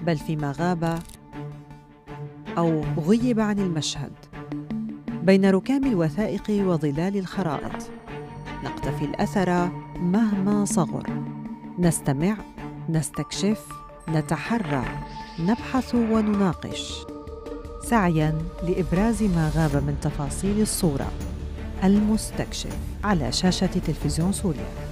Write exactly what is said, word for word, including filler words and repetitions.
بل فيما غاب أو غيب عن المشهد بين ركام الوثائق وظلال الخرائط. نقتفي الأثر مهما صغر، نستمع، نستكشف، نتحرى، نبحث ونناقش، سعياً لإبراز ما غاب من تفاصيل الصورة. المستكشف على شاشة تلفزيون سوريا.